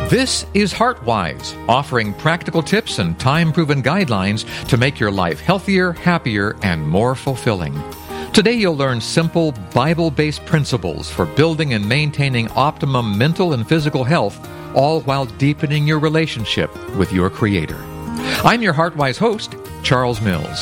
This is HeartWise, offering practical tips and time-proven guidelines to make your life healthier, happier, and more fulfilling. Today you'll learn simple, Bible-based principles for building and maintaining optimum mental and physical health, all while deepening your relationship with your Creator. I'm your HeartWise host, Charles Mills.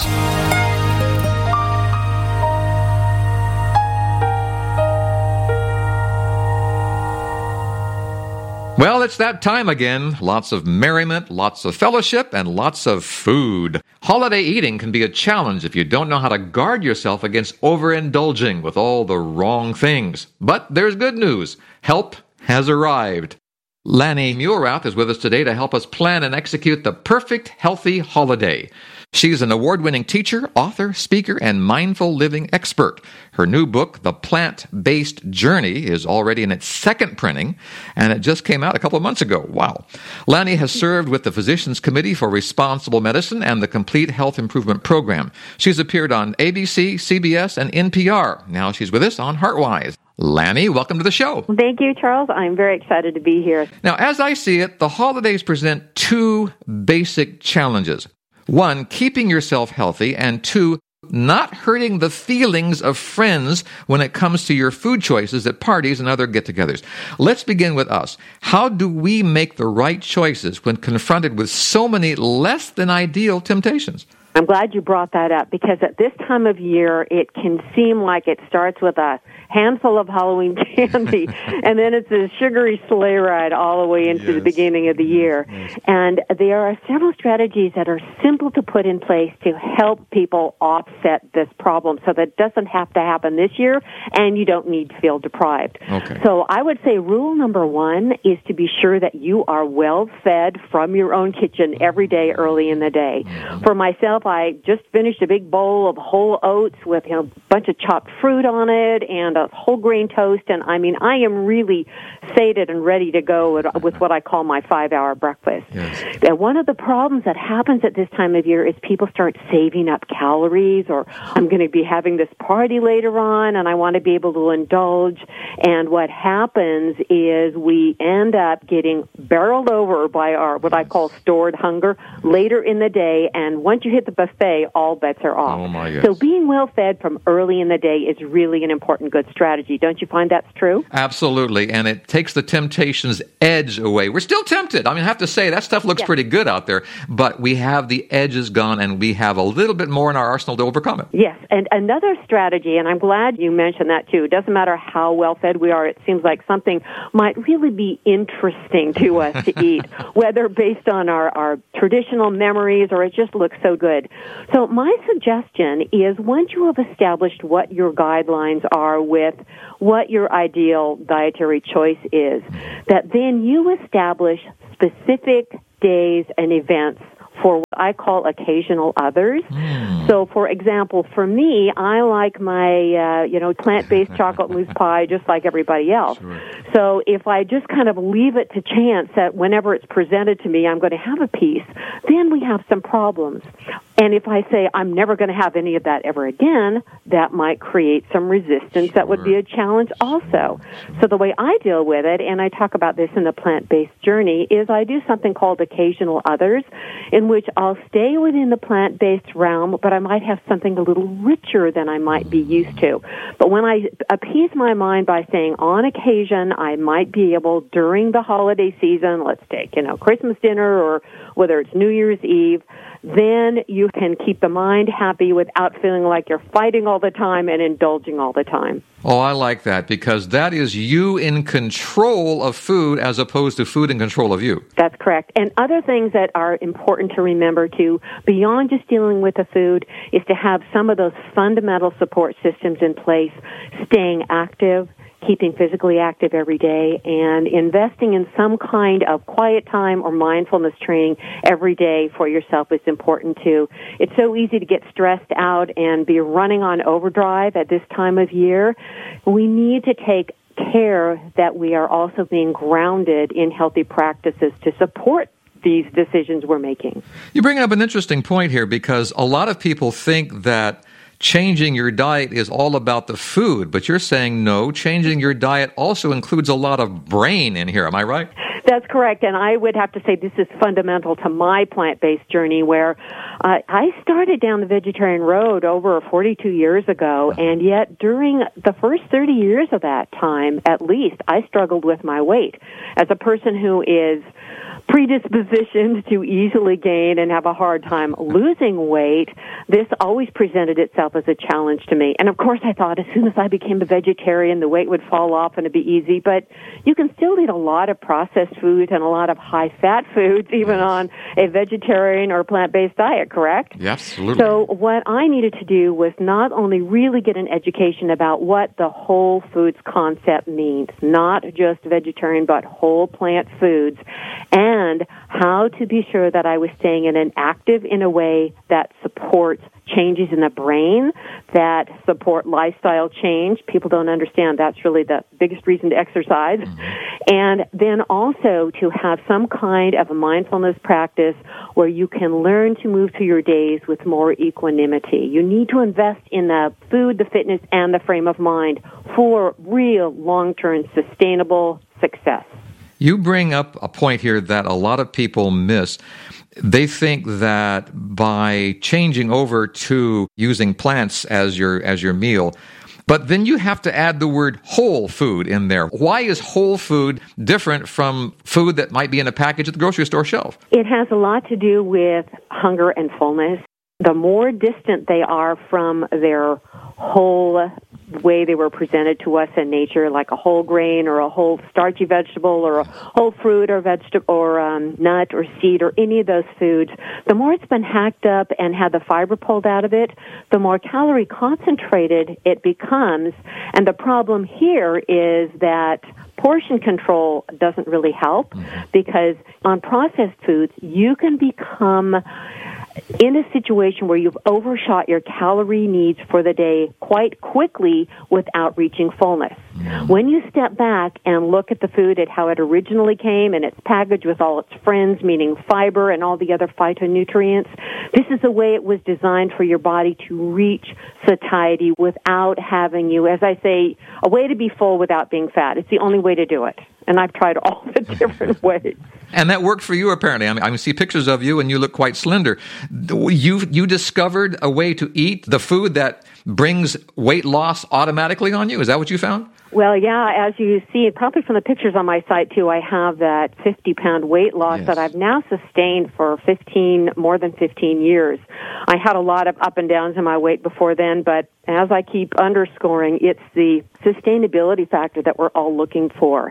Well, it's that time again. Lots of merriment, lots of fellowship, and lots of food. Holiday eating can be a challenge if you don't know how to guard yourself against overindulging with all the wrong things. But there's good news. Help has arrived. Lanny Muhlrath is with us today to help us plan and execute the perfect healthy holiday. She's an award-winning teacher, author, speaker, and mindful living expert. Her new book, The Plant-Based Journey, is already in its second printing, and it just came out a couple of months ago. Wow. Lanny has served with the Physicians Committee for Responsible Medicine and the Complete Health Improvement Program. She's appeared on ABC, CBS, and NPR. Now she's with us on HeartWise. Lanny, welcome to the show. Thank you, Charles. I'm very excited to be here. Now, as I see it, the holidays present two basic challenges. One, keeping yourself healthy, and two, not hurting the feelings of friends when it comes to your food choices at parties and other get-togethers. Let's begin with us. How do we make the right choices when confronted with so many less than ideal temptations? I'm glad you brought that up, because at this time of year, it can seem like it starts with a handful of Halloween candy, and then it's a sugary sleigh ride all the way into the beginning of the year. Yes. And there are several strategies that are simple to put in place to help people offset this problem so that it doesn't have to happen this year, and you don't need to feel deprived. Okay. So I would say rule number one is to be sure that you are well fed from your own kitchen every day early in the day. Mm-hmm. For myself, I just finished a big bowl of whole oats with a bunch of chopped fruit on it and a whole grain toast, and I am really sated and ready to go with what I call my 5-hour breakfast. Yes. And one of the problems that happens at this time of year is people start saving up calories, or I'm going to be having this party later on and I want to be able to indulge, and what happens is we end up getting barreled over by our what I call stored hunger later in the day, and once you hit the buffet, all bets are off. Oh my, yes. So being well fed from early in the day is really an important good strategy. Don't you find that's true? Absolutely, and it takes the temptation's edge away. We're still tempted. I have to say, that stuff looks pretty good out there, but we have the edges gone, and we have a little bit more in our arsenal to overcome it. Yes, and another strategy, and I'm glad you mentioned that too, it doesn't matter how well fed we are, it seems like something might really be interesting to us to eat, whether based on our traditional memories or it just looks so good. So my suggestion is, once you have established what your guidelines are with what your ideal dietary choice is, that then you establish specific days and events for what I call occasional others. So, for example, for me, I like my, plant-based chocolate mousse pie just like everybody else. Sure. So if I just kind of leave it to chance that whenever it's presented to me, I'm going to have a piece, then we have some problems. And if I say I'm never going to have any of that ever again, that might create some resistance. That would be a challenge also. So the way I deal with it, and I talk about this in the plant-based journey, is I do something called occasional others, in which I'll stay within the plant-based realm, but I might have something a little richer than I might be used to. But when I appease my mind by saying on occasion I might be able during the holiday season, let's take, Christmas dinner or whether it's New Year's Eve, then you can keep the mind happy without feeling like you're fighting all the time and indulging all the time. Oh, I like that, because that is you in control of food as opposed to food in control of you. That's correct. And other things that are important to remember, too, beyond just dealing with the food, is to have some of those fundamental support systems in place, staying active, keeping physically active every day, and investing in some kind of quiet time or mindfulness training every day for yourself is important too. It's so easy to get stressed out and be running on overdrive at this time of year. We need to take care that we are also being grounded in healthy practices to support these decisions we're making. You bring up an interesting point here, because a lot of people think that changing your diet is all about the food, but you're saying no, changing your diet also includes a lot of brain in here. Am I right? That's correct, and I would have to say this is fundamental to my plant-based journey, where I started down the vegetarian road over 42 years ago, and yet during the first 30 years of that time, at least, I struggled with my weight. As a person who is predispositioned to easily gain and have a hard time losing weight, this always presented itself as a challenge to me. And of course I thought as soon as I became a vegetarian, the weight would fall off and it'd be easy, but you can still eat a lot of processed foods and a lot of high-fat foods even on a vegetarian or plant-based diet, correct? Yes, absolutely. So what I needed to do was not only really get an education about what the whole foods concept means, not just vegetarian, but whole plant foods, and how to be sure that I was staying active in a way that supports changes in the brain, that support lifestyle change. People don't understand that's really the biggest reason to exercise. And then also to have some kind of a mindfulness practice where you can learn to move through your days with more equanimity. You need to invest in the food, the fitness, and the frame of mind for real long-term sustainable success. You bring up a point here that a lot of people miss. They think that by changing over to using plants as your meal, but then you have to add the word whole food in there. Why is whole food different from food that might be in a package at the grocery store shelf? It has a lot to do with hunger and fullness. The more distant they are from their whole way they were presented to us in nature, like a whole grain or a whole starchy vegetable or a whole fruit or vegetable or nut or seed or any of those foods, the more it's been hacked up and had the fiber pulled out of it, the more calorie concentrated it becomes. And the problem here is that portion control doesn't really help because on processed foods, you can become in a situation where you've overshot your calorie needs for the day quite quickly without reaching fullness. When you step back and look at the food at how it originally came and it's packaged with all its friends, meaning fiber and all the other phytonutrients, this is the way it was designed for your body to reach satiety without having you, as I say, a way to be full without being fat. It's the only way to do it. And I've tried all the different ways. And that worked for you, apparently. I see pictures of you, and you look quite slender. You discovered a way to eat the food that brings weight loss automatically on you? Is that what you found? Well, yeah, as you see, probably from the pictures on my site, too, I have that 50-pound weight loss that I've now sustained for more than 15 years. I had a lot of up and downs in my weight before then, but as I keep underscoring, it's the sustainability factor that we're all looking for.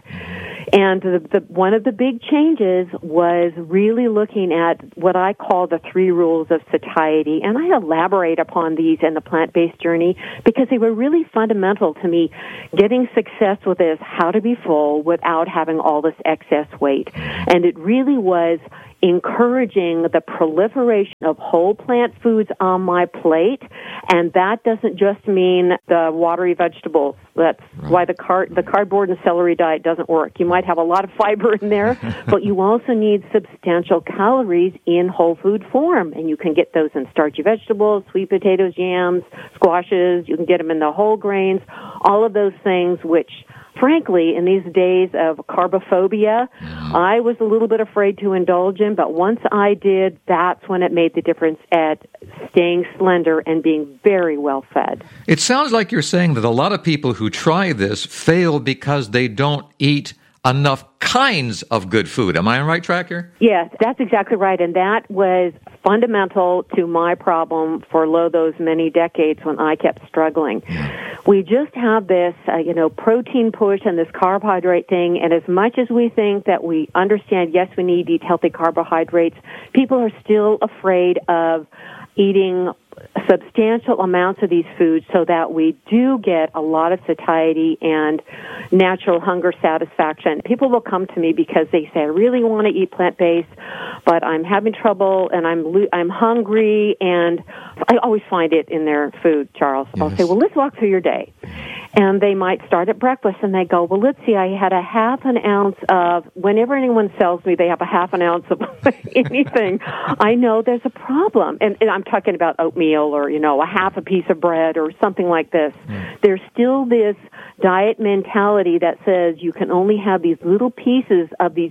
And one of the big changes was really looking at what I call the 3 rules of satiety. And I elaborate upon these in the plant-based journey because they were really fundamental to me getting success with this, how to be full without having all this excess weight. And it really was encouraging the proliferation of whole plant foods on my plate, and that doesn't just mean the watery vegetables. That's why the cardboard and celery diet doesn't work. You might have a lot of fiber in there, but you also need substantial calories in whole food form, and you can get those in starchy vegetables, sweet potatoes, yams, squashes. You can get them in the whole grains, all of those things which, frankly, in these days of carbophobia, I was a little bit afraid to indulge in, but once I did, that's when it made the difference at staying slender and being very well fed. It sounds like you're saying that a lot of people who try this fail because they don't eat enough kinds of good food. Am I on the right track here? Yes, that's exactly right. And that was fundamental to my problem for those many decades when I kept struggling. We just have this, protein push and this carbohydrate thing. And as much as we think that we understand, yes, we need to eat healthy carbohydrates, people are still afraid of eating substantial amounts of these foods so that we do get a lot of satiety and natural hunger satisfaction. People will come to me because they say, I really want to eat plant-based, but I'm having trouble and I'm hungry, and I always find it in their food, Charles. Yes. I'll say, well, let's walk through your day. And they might start at breakfast and they go, well, let's see, I had a half an ounce of, whenever anyone sells me, they have a half an ounce of anything, I know there's a problem. And I'm talking about oatmeal or, a half a piece of bread or something like this. There's still this diet mentality that says you can only have these little pieces of these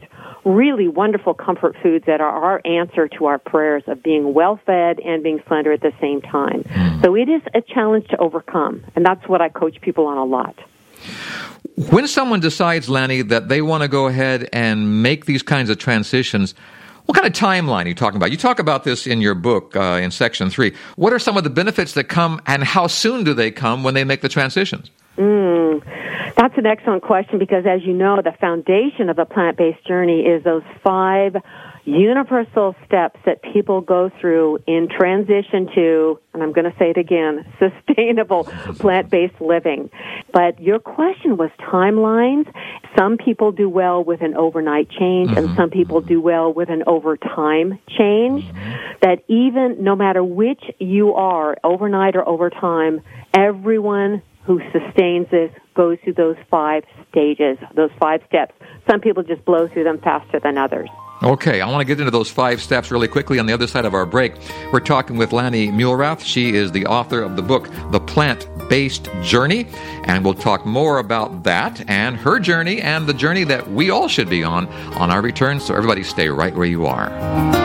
really wonderful comfort foods that are our answer to our prayers of being well-fed and being slender at the same time. So it is a challenge to overcome, and that's what I coach people on a lot. When someone decides, Lanny, that they want to go ahead and make these kinds of transitions, what kind of timeline are you talking about? You talk about this in your book in Section 3. What are some of the benefits that come, and how soon do they come when they make the transitions? That's an excellent question because, as you know, the foundation of a plant-based journey is those 5 universal steps that people go through in transition to, and I'm going to say it again, sustainable plant-based living. But your question was timelines. Some people do well with an overnight change, and some people do well with an overtime change. That even no matter which you are, overnight or overtime, everyone who sustains this goes through those 5 stages, those 5 steps. Some people just blow through them faster than others. Okay, I want to get into those 5 steps really quickly on the other side of our break. We're talking with Lanny Muhlrath. She is the author of the book, The Plant-Based Journey, and we'll talk more about that and her journey and the journey that we all should be on our return, so everybody stay right where you are.